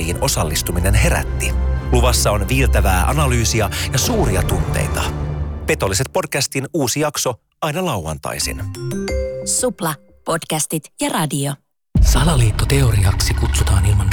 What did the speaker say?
peliin osallistuminen herätti. Luvassa on viiltävää analyysiä ja suuria tunteita. Petolliset podcastin uusi jakso aina lauantaisin. Supla, podcastit ja radio. Salaliittoteoriaksi kutsutaan ilman